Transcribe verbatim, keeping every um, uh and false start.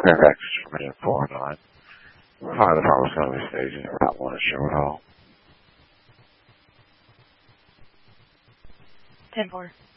Fairfax Minute four nine. Hi, the Farmers Company station. Route one at Sherwood Hall. ten four.